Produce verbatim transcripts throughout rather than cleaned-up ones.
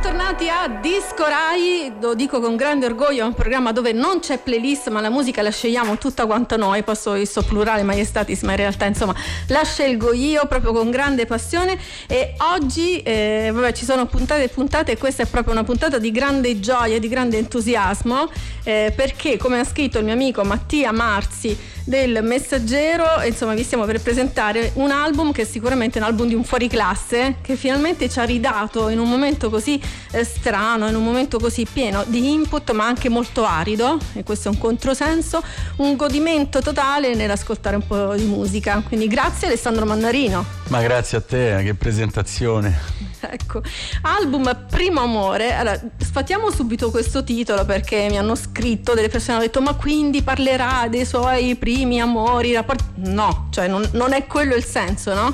bentornati a Disco Rai, lo dico con grande orgoglio, è un programma dove non c'è playlist ma la musica la scegliamo tutta quanta noi, posso visto plurale majestatis ma in realtà insomma la scelgo io proprio con grande passione e oggi eh, vabbè, ci sono puntate e puntate e questa è proprio una puntata di grande gioia, di grande entusiasmo eh, perché come ha scritto il mio amico Mattia Marzi del Messaggero, insomma vi stiamo per presentare un album che è sicuramente un album di un fuoriclasse che finalmente ci ha ridato in un momento così eh, strano, in un momento così pieno di input ma anche molto arido, e questo è un controsenso, un godimento totale nell'ascoltare un po' di musica. Quindi grazie Alessandro Mannarino. Ma grazie a te, che presentazione. Ecco, album Primo Amore. Allora, sfatiamo subito questo titolo perché mi hanno scritto delle persone, hanno detto ma quindi parlerà dei suoi primi amori, rapporti? No, cioè non, non è quello il senso, no?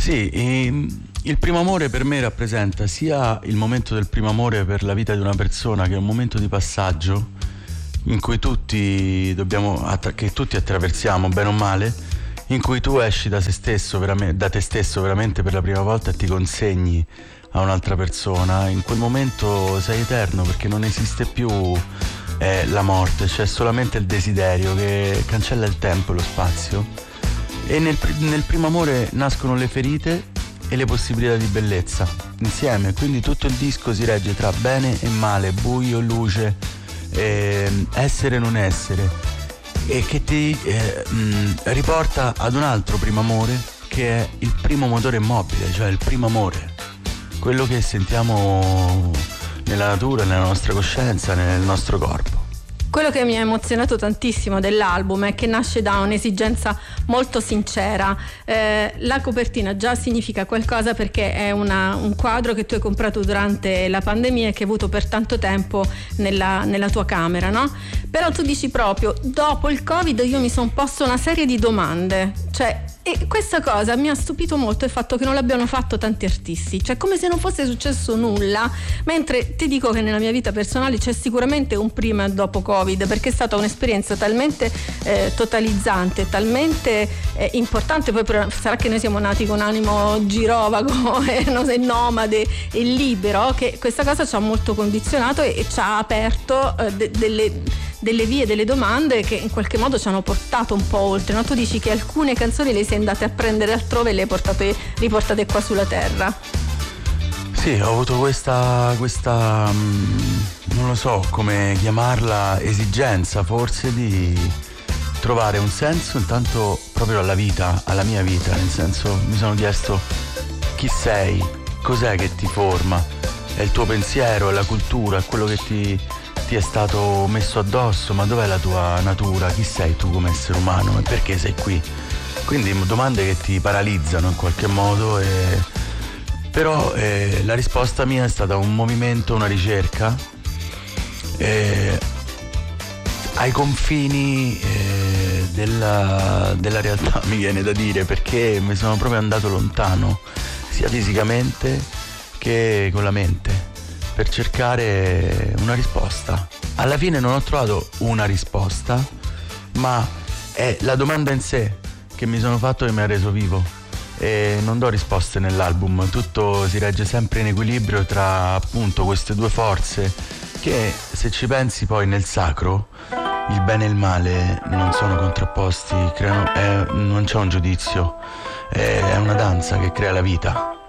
Sì, il primo amore per me rappresenta sia il momento del primo amore per la vita di una persona, che è un momento di passaggio in cui tutti dobbiamo, che tutti attraversiamo bene o male, in cui tu esci da se stesso, veramente, da te stesso veramente per la prima volta e ti consegni a un'altra persona. In quel momento sei eterno perché non esiste più eh, la morte, c'è solamente il desiderio che cancella il tempo e lo spazio. E nel, nel primo amore nascono le ferite e le possibilità di bellezza insieme, quindi tutto il disco si regge tra bene e male, buio e luce, eh, essere e non essere, e che ti eh, mh, riporta ad un altro primo amore che è il primo motore immobile, cioè il primo amore, quello che sentiamo nella natura, nella nostra coscienza, nel nostro corpo. Quello che mi ha emozionato tantissimo dell'album è che nasce da un'esigenza molto sincera. Eh, la copertina già significa qualcosa perché è una, un quadro che tu hai comprato durante la pandemia e che hai avuto per tanto tempo nella, nella tua camera, no? Però tu dici proprio, dopo il Covid io mi sono posto una serie di domande, cioè, e questa cosa mi ha stupito molto il fatto che non l'abbiano fatto tanti artisti, cioè come se non fosse successo nulla, mentre ti dico che nella mia vita personale c'è sicuramente un prima e dopo Covid, perché è stata un'esperienza talmente eh, totalizzante, talmente eh, importante. Poi per, sarà che noi siamo nati con animo girovago e no, nomade e libero, che questa cosa ci ha molto condizionato e, e ci ha aperto eh, de, delle delle vie, delle domande che in qualche modo ci hanno portato un po' oltre, no? Tu dici che alcune canzoni le sei andate a prendere altrove e le hai portate, riportate qua sulla terra. Sì, ho avuto questa, questa non lo so come chiamarla, esigenza forse di trovare un senso intanto proprio alla vita, alla mia vita, nel senso mi sono chiesto chi sei, cos'è che ti forma, è il tuo pensiero, è la cultura, è quello che ti ti è stato messo addosso, ma dov'è la tua natura? Chi sei tu come essere umano e perché sei qui? Quindi domande che ti paralizzano in qualche modo, e... però eh, la risposta mia è stata un movimento, una ricerca eh, ai confini eh, della, della realtà, mi viene da dire, perché mi sono proprio andato lontano sia fisicamente che con la mente, per cercare una risposta. Alla fine non ho trovato una risposta, ma è la domanda in sé che mi sono fatto che mi ha reso vivo, e non do risposte nell'album, tutto si regge sempre in equilibrio tra appunto queste due forze che, se ci pensi poi nel sacro, il bene e il male non sono contrapposti, creano, è, non c'è un giudizio, è, è una danza che crea la vita.